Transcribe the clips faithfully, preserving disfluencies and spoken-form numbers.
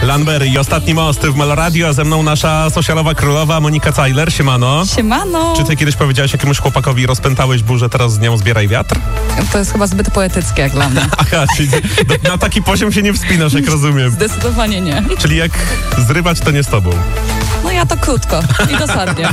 Lanber i Ostatni most w Meloradio, a ze mną nasza socialowa królowa Monika Cajler. Siemano. Siemano. Czy ty kiedyś powiedziałaś jakiemuś chłopakowi, rozpętałeś burzę, teraz z nią zbieraj wiatr? To jest chyba zbyt poetyckie jak dla mnie. Aha, czyli do, na taki poziom się nie wspinasz, jak rozumiem. Zdecydowanie nie. Czyli jak zrywać, to nie z tobą. No ja to krótko i dosadnie.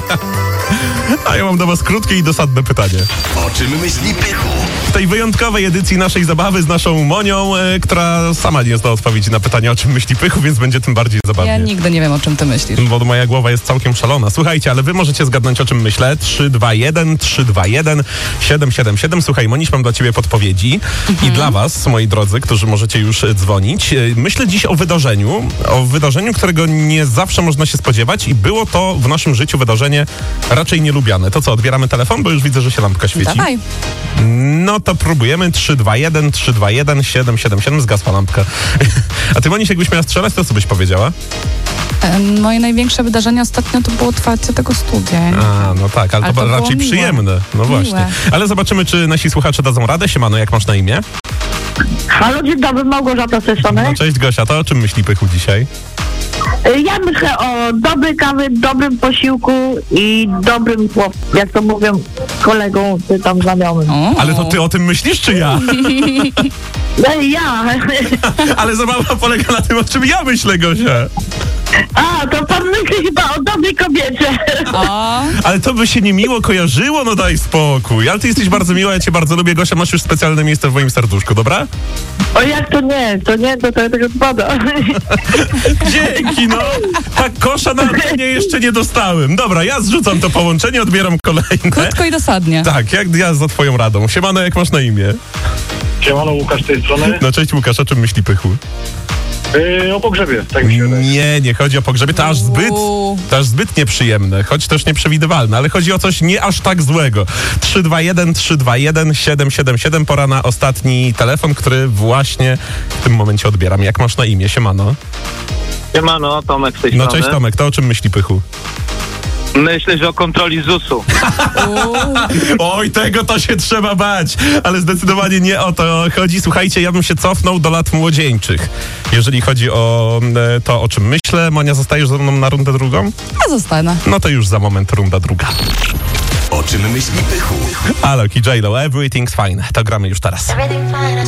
A ja mam do was krótkie i dosadne pytanie. O czym myśli Pychu? W tej wyjątkowej edycji naszej zabawy z naszą Monią, e, która sama nie zna odpowiedzi na pytanie, o czym myśli Pychu, więc będzie tym bardziej zabawnie. Ja nigdy nie wiem, o czym ty myślisz. Bo moja głowa jest całkiem szalona. Słuchajcie, ale wy możecie zgadnąć, o czym myślę. trzy dwa jeden, trzy dwa jeden, siedem siedem siedem. Słuchaj, Moniś, mam dla ciebie podpowiedzi. Mhm. I dla was, moi drodzy, którzy możecie już dzwonić. Myślę dziś o wydarzeniu. O wydarzeniu, którego nie zawsze można się spodziewać i było to w naszym życiu wydarzenie raczej nielubiane. To co, odbieramy telefon? Bo już widzę, że się lampka świeci. Dawaj. No to próbujemy. trzy dwa jeden, trzy dwa jeden, siedem siedem siedem. Zgasła lampka. A ty, Moniś, jakbyś miała strzelać, to co byś powiedziała? E, moje największe wydarzenie ostatnio to było otwarcie tego studia. A, no tak, ale, ale to, to raczej było miłe. przyjemne. No właśnie. Miłe. Ale zobaczymy, czy nasi słuchacze dadzą radę. Siemano, jak masz na imię? Halo, dzień dobry, Małgorzata z tej strony. No cześć, Gosia, to o czym myśli Pychu dzisiaj? Ja myślę o dobrej kawy, dobrym posiłku i dobrym, chłop- jak to mówią, kolegą czy tam znajomym. O. Ale to ty o tym myślisz, czy ja? No i ja. Ale zabawa polega na tym, o czym ja myślę, Gosia. A, to pan myśli chyba o dobrej kobiecie. O. Ale to by się niemiło kojarzyło, no daj spokój. Ale ty jesteś bardzo miła, ja cię bardzo lubię, Gosia, masz już specjalne miejsce w moim serduszku, dobra? O, jak to nie, to nie, to to tego odpada. Dzięki, no. Tak kosza na mnie jeszcze nie dostałem. Dobra, ja zrzucam to połączenie, odbieram kolejne. Krótko i dosadnie. Tak, jak ja za twoją radą. Siemano, jak masz na imię? Siemano, Łukasz z tej strony. No cześć, Łukasz, o czym myśli Pychu? Yy, o pogrzebie, tak mi się wydaje. Nie, nie chodzi o pogrzebie, to aż zbyt, Uuu. to aż zbyt nieprzyjemne, choć też nieprzewidywalne, ale chodzi o coś nie aż tak złego. trzy dwa jeden, trzy dwa jeden, siedem siedem siedem, pora na ostatni telefon, który właśnie w tym momencie odbieram. Jak masz na imię? Siemano. Siemano, Tomek z tej No strony. cześć Tomek, to o czym myśli Pychu? Myślę, że o kontroli zusu. Oj, tego to się trzeba bać, ale zdecydowanie nie o to chodzi. Słuchajcie, ja bym się cofnął do lat młodzieńczych. Jeżeli chodzi o e, to, o czym myślę, Monia, zostajesz ze mną na rundę drugą? Ja zostanę. No to już za moment runda druga. O czym myśli Pychu? Alok i J-Lo, Everything's Fine. To gramy już teraz. Everything fine.